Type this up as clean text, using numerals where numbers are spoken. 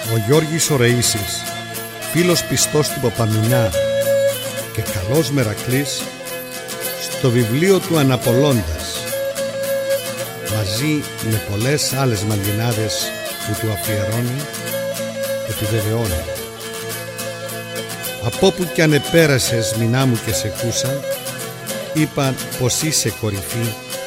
Ο Γιώργης ο Ρεΐσης, φίλος πιστός του Παπαμινά και καλός Μερακλής, στο βιβλίο του Αναπολώντας, μαζί με πολλές άλλες μαντινάδες που του αφιερώνει, επιβεβαιώνει: από όπου κι αν επέρασες, μηνά μου, και σε κούσα, είπαν πως είσαι κορυφή